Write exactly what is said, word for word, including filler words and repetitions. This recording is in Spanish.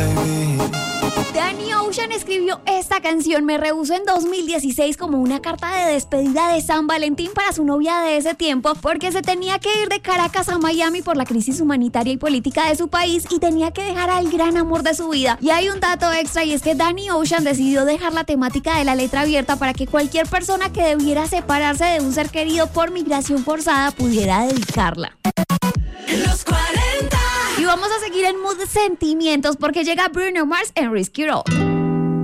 baby. Danny Ocean escribió esta canción Me Rehúso en dos mil dieciséis como una carta de despedida de San Valentín para su novia de ese tiempo, porque se tenía que ir de Caracas a Miami por la crisis humanitaria y política de su país y tenía que dejar al gran amor de su vida. Y hay un dato extra, y es que Danny Ocean decidió dejar la temática de la letra abierta para que cualquier persona que debiera separarse de un ser querido por migración forzada pudiera dedicarla. Los cuarenta. Y vamos a seguir en mood sentimientos porque llega Bruno Mars en Risky Road.